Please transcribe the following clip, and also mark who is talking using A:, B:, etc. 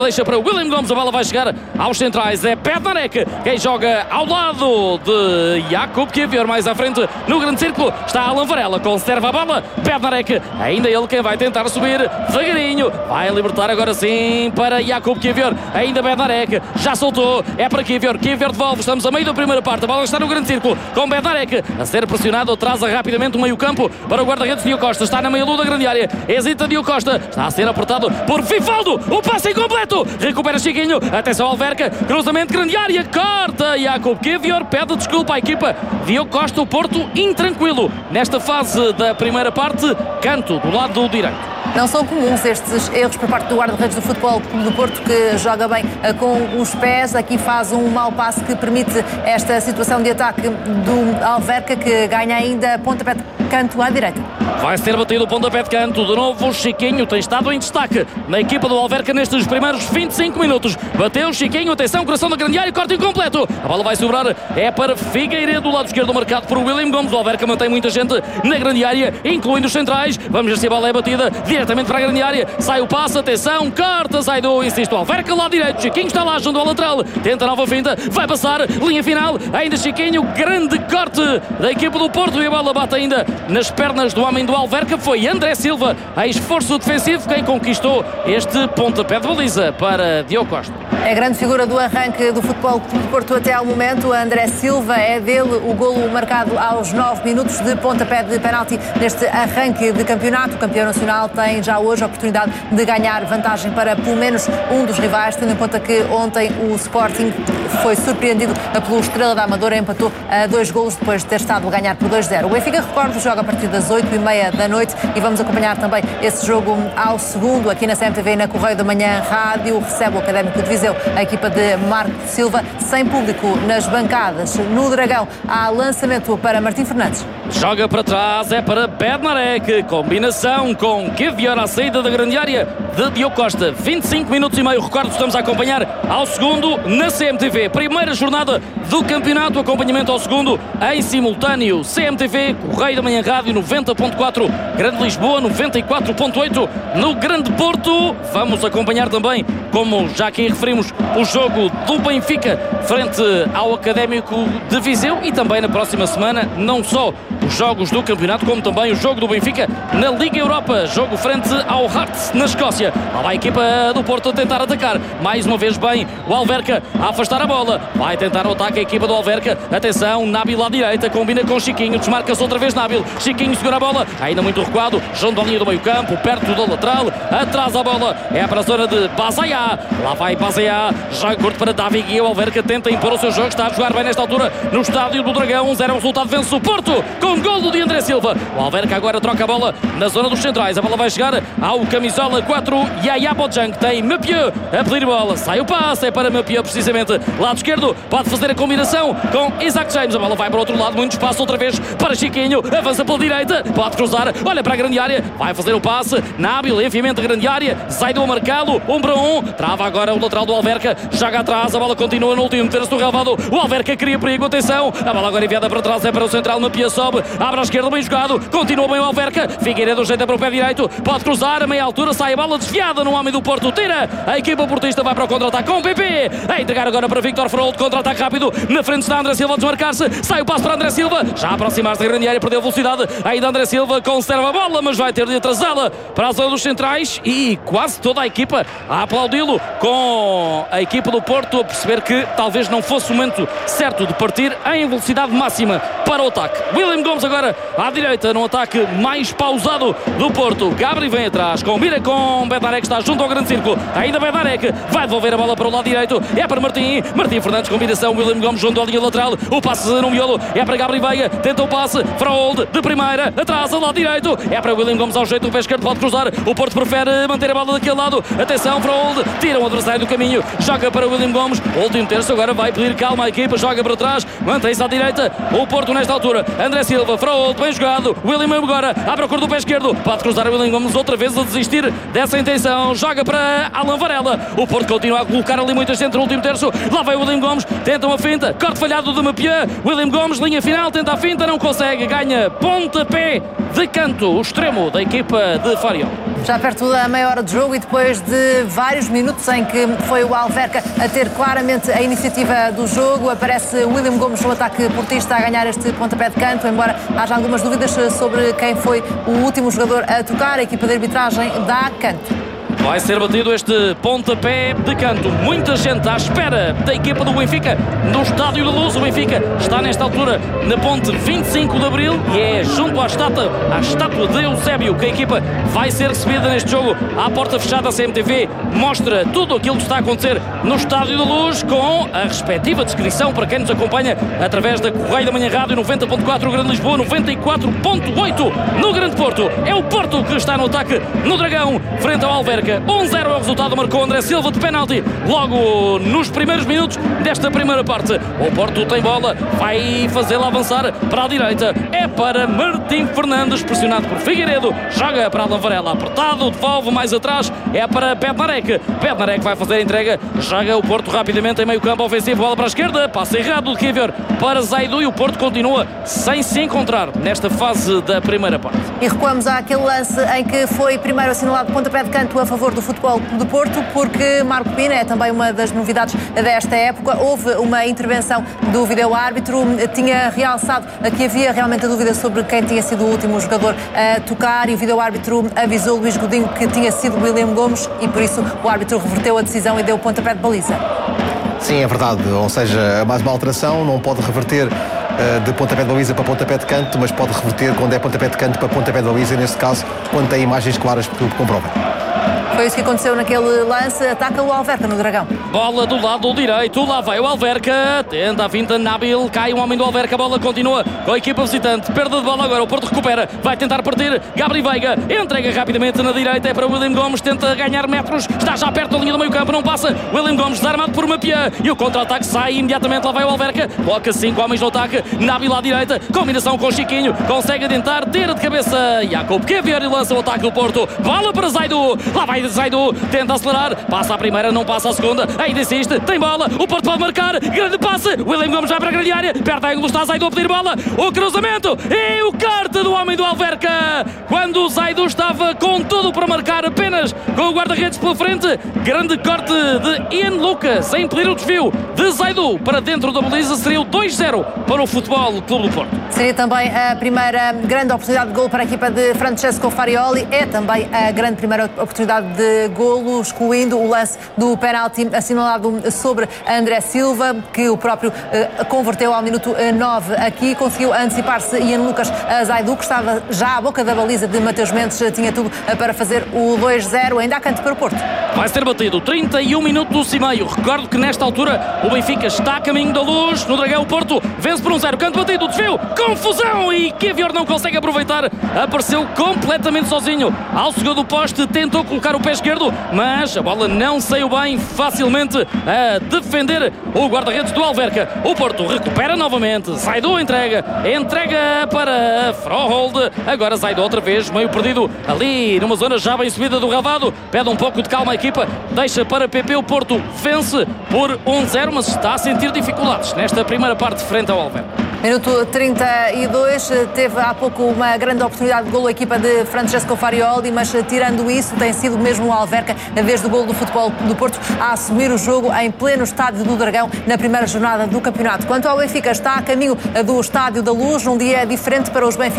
A: Deixa para o William Gomes, a bola vai chegar aos centrais, é Bednarek quem joga ao lado de Jakub Kiwior, mais à frente no grande círculo está Alan Varela, conserva a bola, Bednarek, ainda ele quem vai tentar subir devagarinho, vai libertar agora sim para Jakub Kiwior, ainda Bednarek, já soltou, é para Kiwior, Kiwior devolve, estamos a meio da primeira parte, a bola está no grande círculo, com Bednarek a ser pressionado, atrasa rapidamente o meio campo para o guarda-redes Diogo Costa, está na meia-lua da grande área, hesita Diogo Costa, está a ser apertado por Fivaldo, o passe incompleto, recupera Chiquinho, atenção Alverca, cruzamento, grande área, corta Jakub Kiwior, pede desculpa à equipa Diogo Costa, o Porto intranquilo nesta fase da primeira parte, canto do lado direito.
B: Não são comuns estes erros por parte do guarda-redes do Futebol Clube do Porto, que joga bem com os pés. Aqui faz um mau passe que permite esta situação de ataque do Alverca, que ganha ainda pontapé de canto à direita.
A: Vai ser batido o pontapé de canto, de novo Chiquinho tem estado em destaque na equipa do Alverca nestes primeiros 25 minutos. Bateu Chiquinho, atenção, coração da grande área, corte incompleto. A bola vai sobrar, é para Figueiredo, do lado esquerdo marcado por William Gomes. O Alverca mantém muita gente na grande área, incluindo os centrais. Vamos ver se a bola é batida diretamente para a grande área. Sai o passe, atenção, corta, sai do, insisto, Alverca, lado direito. Chiquinho está lá junto ao lateral, tenta nova finta, vai passar, linha final, ainda Chiquinho, grande corte da equipa do Porto e a bola bate ainda nas pernas do homem do Alverca. Foi André Silva, a esforço defensivo, quem conquistou este pontapé de baliza para Diogo Costa.
B: É a grande figura do arranque do Futebol Clube do Porto até ao momento. André Silva, é dele o golo marcado aos 9 minutos de pontapé de penalti neste arranque de campeonato. O campeão nacional tem já hoje a oportunidade de ganhar vantagem para pelo menos um dos rivais, tendo em conta que ontem o Sporting foi surpreendido pelo Estrela da Amadora, empatou a 2 golos depois de ter estado a ganhar por 2-0. O Benfica, recordo, joga a partir das 8h30 da noite e vamos acompanhar também esse jogo ao segundo aqui na CMTV, na Correio da Manhã Rádio. Recebe o Académico de Viseu, a equipa de Marco Silva, sem público nas bancadas. No Dragão há lançamento para Martim Fernandes.
A: Joga para trás, é para Bednarek, combinação com Kiwior à saída da grande área de Diogo Costa. 25 minutos e meio, recordo, estamos a acompanhar ao segundo na CMTV. Primeira jornada do campeonato, acompanhamento ao segundo em simultâneo. CMTV, Correio da Manhã Rádio 90.4, Grande Lisboa 94.8 no Grande Porto. Vamos acompanhar também, como já aqui referimos, o jogo do Benfica frente ao Académico de Viseu e também na próxima semana, não só os jogos do campeonato, como também o jogo do Benfica na Liga Europa, jogo frente ao Hearts na Escócia. Lá vai a equipa do Porto a tentar atacar, mais uma vez bem o Alverca a afastar a bola, vai tentar o ataque a equipa do Alverca, atenção, Nabil à direita, combina com Chiquinho, desmarca-se outra vez Nabil, Chiquinho segura a bola, ainda muito recuado, junto à linha do meio campo, perto do lateral, atrás a bola, é para a zona de Bazaiá, lá vai Bazaiá, joga curto para Davi Guia, o Alverca tenta impor o seu jogo, está a jogar bem nesta altura no estádio do Dragão, 1-0 o resultado, vence o Porto, com golo de André Silva. O Alverca agora troca a bola na zona dos centrais, a bola vai chegar ao camisola 4, Yaya Bojang, tem Mapieu a pedir bola, sai o passe, é para Mapieu precisamente, lado esquerdo, pode fazer a combinação com Isaac James, a bola vai para o outro lado, muito espaço outra vez para Chiquinho, avança pela direita, pode cruzar, olha para a grande área, vai fazer o passe, Nabil, enfiamento da grande área, sai do marcado, 1-1, trava agora o lateral do Alverca, joga atrás, a bola continua no último terço do relvado, o Alverca cria perigo, atenção, a bola agora enviada para trás, é para o central, Mapieu sobe, abre à esquerda, bem jogado, continua bem o Alverca, Figueiredo jeita para o pé direito, pode cruzar, a meia altura, sai a bola desviada no homem do Porto, tira, a equipa portista vai para o contra-ataque com o PP, a entregar agora para Victor Frollo, contra-ataque rápido, na frente está André Silva a desmarcar-se, sai o passo para André Silva, já a aproximar-se da grande área, perdeu velocidade, ainda André Silva conserva a bola, mas vai ter de atrasá-la para a zona dos centrais e quase toda a equipa a aplaudi-lo, com a equipa do Porto a perceber que talvez não fosse o momento certo de partir em velocidade máxima para o ataque. William Gomes agora à direita, num ataque mais pausado do Porto, Gabri vem atrás, combina com Bednarek, está junto ao grande círculo, ainda Bednarek vai devolver a bola para o lado direito, é para Martim Fernandes, combinação, William Gomes junto à linha lateral, o passe no miolo, é para Gabri Veiga, tenta o passe, Frollo de primeira, atrás ao lado direito, é para William Gomes ao jeito, o pé esquerdo pode cruzar, o Porto prefere manter a bola daquele lado, atenção, Frollo tira o adversário do caminho, joga para William Gomes, o último terço agora vai pedir calma à equipa, joga para trás, mantém-se à direita, o Porto nesta altura, André Silva, Frollo, bem jogado, William agora, à procura do pé esquerdo, pode cruzar o William Gomes outra vez a desistir dessa intenção, joga para Alan Varela, o Porto continua a colocar ali muita gente no último terço, lá vai o William Gomes, tenta uma finta, corte falhado de Mapieu, William Gomes, linha final, tenta a finta, não consegue, ganha pontapé de canto, o extremo da equipa de Fariol.
B: Já perto da meia hora de jogo e depois de vários minutos em que foi o Alverca a ter claramente a iniciativa do jogo, aparece William Gomes no ataque portista a ganhar este pontapé de canto, embora haja algumas dúvidas sobre quem foi o último jogador a tocar. A equipa de arbitragem dá canto.
A: Vai ser batido este pontapé de canto. Muita gente à espera da equipa do Benfica no Estádio da Luz. O Benfica está nesta altura na ponte 25 de Abril e é junto à estátua de Eusébio que a equipa vai ser recebida neste jogo. À porta fechada, a CMTV mostra tudo aquilo que está a acontecer no Estádio da Luz com a respectiva descrição para quem nos acompanha através da Correio da Manhã Rádio 90.4 Grande Lisboa, 94.8 no Grande Porto. É o Porto que está no ataque no Dragão frente ao Alverca. 1-0 é o resultado, marcou André Silva de penalti logo nos primeiros minutos desta primeira parte. O Porto tem bola, vai fazê-la avançar para a direita, é para Martim Fernandes, pressionado por Figueiredo, joga para Alan Varela, apertado, devolve mais atrás, é para Bednarek vai fazer a entrega, joga o Porto rapidamente em meio campo ofensivo, bola para a esquerda, passa errado de Kivior para Zaidu e o Porto continua sem se encontrar nesta fase da primeira parte.
B: E recuamos àquele lance em que foi primeiro assinalado pontapé de canto a favor do Futebol Clube do Porto, porque Marco Pina é também uma das novidades desta época. Houve uma intervenção do vídeo-árbitro, tinha realçado que havia realmente a dúvida sobre quem tinha sido o último jogador a tocar e o vídeo-árbitro avisou Luís Godinho que tinha sido William Gomes e por isso o árbitro reverteu a decisão e deu o pontapé de baliza.
C: Sim, é verdade, ou seja, mais uma alteração, não pode reverter de pontapé de baliza para pontapé de canto, mas pode reverter quando é pontapé de canto para pontapé de baliza, neste caso, quando tem imagens claras que comprovam.
B: Foi isso que aconteceu naquele lance. Ataca o Alverca no Dragão.
A: Bola do lado direito, lá vai o Alverca, tenta a finta Nabil, cai um homem do Alverca, a bola continua com a equipa visitante, perda de bola agora, o Porto recupera, vai tentar partir, Gabri Veiga, entrega rapidamente na direita, é para William Gomes, tenta ganhar metros, está já perto da linha do meio campo, não passa, William Gomes desarmado por Mapiá, e o contra-ataque sai imediatamente, lá vai o Alverca, coloca 5 homens no ataque, Nabil à direita, combinação com Chiquinho, consegue tentar, tira de cabeça, Jacob Kivior e lança o ataque do Porto, bola para Zaidu, lá vai Zaidu, tenta acelerar, passa a primeira, não passa a segunda, ainda insiste, tem bola, o Porto pode marcar, grande passe, William Gomes vai para a grande área, perde ângulo, está Zaidu a pedir bola, o cruzamento e o corte do homem do Alverca, quando o Zaidu estava com tudo para marcar, apenas com o guarda-redes pela frente, grande corte de Ian Lucas, sem pedir o desvio de Zaidu para dentro da baliza, seria o 2-0 para o Futebol Clube do Porto.
B: Seria também a primeira grande oportunidade de golo para a equipa de Francesco Farioli, é também a grande primeira oportunidade de golo, excluindo o lance do penalti assinalado sobre André Silva, que o próprio converteu ao minuto 9 aqui, conseguiu antecipar-se Ian Lucas a Zaidu, que estava já à boca da baliza de Mateus Mendes, tinha tudo para fazer o 2-0, ainda há canto para o Porto.
A: Vai ser batido, 31 minutos e meio, recordo que nesta altura o Benfica está a caminho da Luz, no Dragão o Porto vence por 1-0, canto batido, desvio, confusão e Kivior não consegue aproveitar, apareceu completamente sozinho ao segundo poste, tentou colocar o pé esquerdo, mas a bola não saiu bem, facilmente a defender o guarda-redes do Alverca. O Porto recupera novamente, Zaidu entrega para Frohold, agora Zaidu outra vez, meio perdido ali numa zona já bem subida do relvado, pede um pouco de calma a equipa, deixa para PP, o Porto vence por 1-0, mas está a sentir dificuldades nesta primeira parte frente ao Alverca.
B: Minuto 32, teve há pouco uma grande oportunidade de golo a equipa de Francesco Farioli, mas tirando isso tem sido mesmo o Alverca, a vez do golo do Futebol do Porto, a assumir o jogo em pleno Estádio do Dragão na primeira jornada do campeonato. Quanto ao Benfica, está a caminho do Estádio da Luz, num dia diferente para os benfiquistas.